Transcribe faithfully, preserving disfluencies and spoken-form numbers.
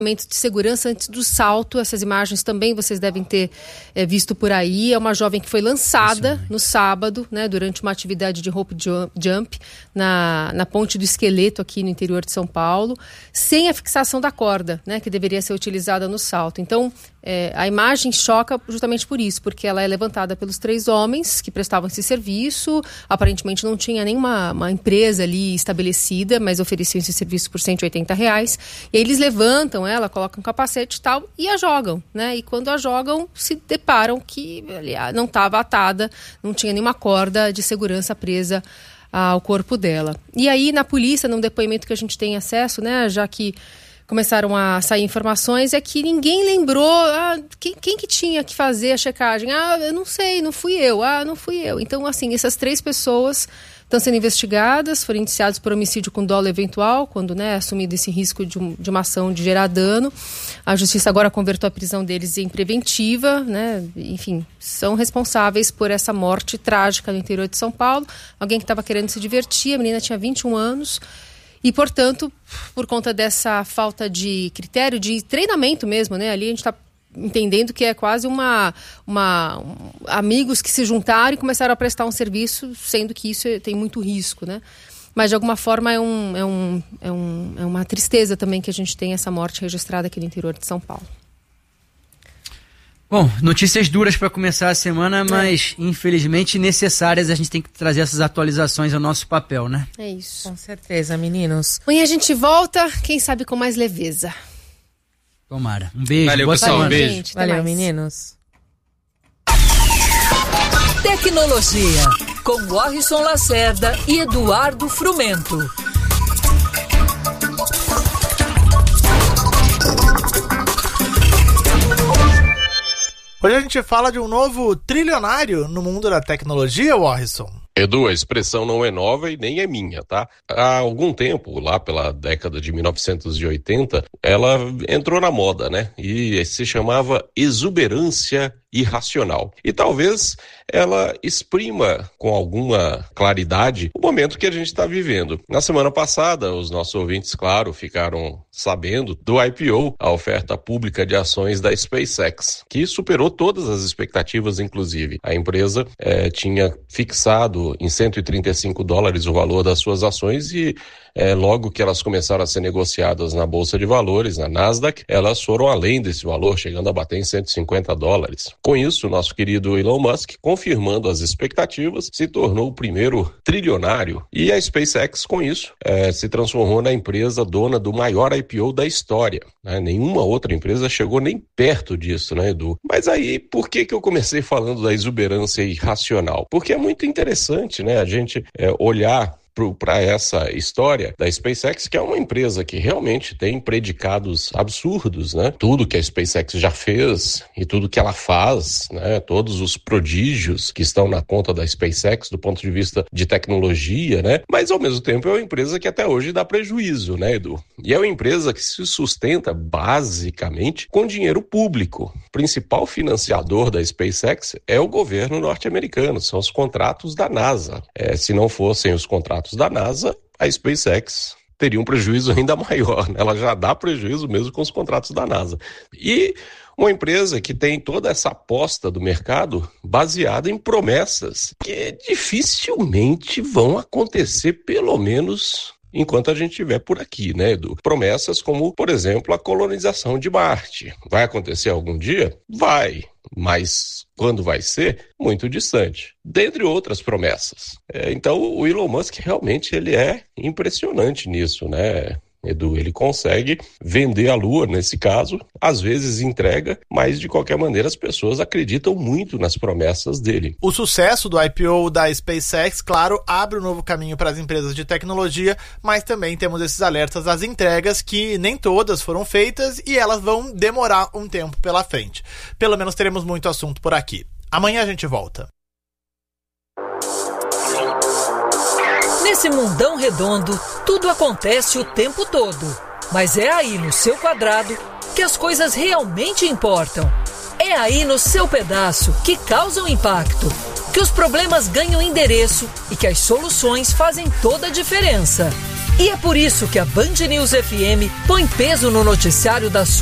de segurança antes do salto. Essas imagens também vocês devem ter é, visto por aí. É uma jovem que foi lançada no sábado, né, durante uma atividade de rope jump na, na ponte do Esqueleto aqui no interior de São Paulo, sem a fixação da corda, né, que deveria ser utilizada no salto. Então, é, a imagem choca justamente por isso, porque ela é levantada pelos três homens que prestavam esse serviço. Aparentemente não tinha nenhuma uma empresa ali estabelecida, mas ofereciam esse serviço por cento e oitenta reais. E aí eles levantam ela, colocam um capacete e tal, e a jogam, né? E quando a jogam, se deparam que aliás, não estava atada, não tinha nenhuma corda de segurança presa ao corpo dela. E aí, na polícia, num depoimento que a gente tem acesso, né, já que começaram a sair informações, é que ninguém lembrou ah, quem, quem que tinha que fazer a checagem. Ah, eu não sei, não fui eu. Ah, não fui eu. Então, assim, essas três pessoas estão sendo investigadas, foram indiciados por homicídio com dolo eventual, quando, né, assumido esse risco de, um, de uma ação de gerar dano. A justiça agora converteu a prisão deles em preventiva, né? Enfim, são responsáveis por essa morte trágica no interior de São Paulo. Alguém que estava querendo se divertir, a menina tinha vinte e um anos. E, portanto, por conta dessa falta de critério, de treinamento mesmo, né? Ali a gente está entendendo que é quase uma, uma um, amigos que se juntaram e começaram a prestar um serviço, sendo que isso tem muito risco, né? Mas, de alguma forma, é, um, é, um, é, um, é uma tristeza também que a gente tem essa morte registrada aqui no interior de São Paulo. Bom, notícias duras para começar a semana, mas é. infelizmente necessárias. A gente tem que trazer essas atualizações ao nosso papel, né? É isso. Com certeza, meninos. Amanhã a gente volta, quem sabe com mais leveza. Tomara. Um beijo. Valeu, boa pessoal. semana. Um beijo. Gente, Valeu, mais. meninos. Tecnologia, com Warrison Lacerda e Eduardo Frumento. Hoje a gente fala de um novo trilionário no mundo da tecnologia, Warrison. Edu, a expressão não é nova e nem é minha, tá? Há algum tempo, lá pela década de mil novecentos e oitenta, ela entrou na moda, né? E se chamava exuberância irracional. E talvez ela exprima com alguma claridade o momento que a gente está vivendo. Na semana passada, os nossos ouvintes, claro, ficaram sabendo do I P O, a oferta pública de ações da SpaceX, que superou todas as expectativas, inclusive. A empresa eh, tinha fixado em cento e trinta e cinco dólares o valor das suas ações e É, logo que elas começaram a ser negociadas na Bolsa de Valores, na Nasdaq, elas foram além desse valor, chegando a bater em cento e cinquenta dólares. Com isso, nosso querido Elon Musk, confirmando as expectativas, se tornou o primeiro trilionário. E a SpaceX, com isso, é, se transformou na empresa dona do maior I P O da história. Né? Nenhuma outra empresa chegou nem perto disso, né, Edu? Mas aí, por que que eu comecei falando da exuberância irracional? Porque é muito interessante, né, a gente é, olhar para essa história da SpaceX, que é uma empresa que realmente tem predicados absurdos, né? Tudo que a SpaceX já fez e tudo que ela faz, né? Todos os prodígios que estão na conta da SpaceX do ponto de vista de tecnologia, né? Mas, ao mesmo tempo, é uma empresa que até hoje dá prejuízo, né, Edu? E é uma empresa que se sustenta, basicamente, com dinheiro público. O principal financiador da SpaceX é o governo norte-americano, são os contratos da NASA. É, se não fossem os contratos da NASA, a SpaceX teria um prejuízo ainda maior, né? Ela já dá prejuízo mesmo com os contratos da NASA. E uma empresa que tem toda essa aposta do mercado baseada em promessas que dificilmente vão acontecer, pelo menos enquanto a gente estiver por aqui, né, Edu? Promessas como, por exemplo, a colonização de Marte. Vai acontecer algum dia? Vai. Mas quando vai ser? Muito distante. Dentre outras promessas. É, então, o Elon Musk realmente ele é impressionante nisso, né, Edu? Ele consegue vender a Lua, nesse caso, às vezes entrega, mas de qualquer maneira as pessoas acreditam muito nas promessas dele. O sucesso do I P O da SpaceX, claro, abre um novo caminho para as empresas de tecnologia, mas também temos esses alertas às entregas que nem todas foram feitas e elas vão demorar um tempo pela frente. Pelo menos teremos muito assunto por aqui. Amanhã a gente volta. Nesse mundão redondo, tudo acontece o tempo todo. Mas é aí no seu quadrado que as coisas realmente importam. É aí no seu pedaço que causam impacto, que os problemas ganham endereço e que as soluções fazem toda a diferença. E é por isso que a Band News F M põe peso no noticiário da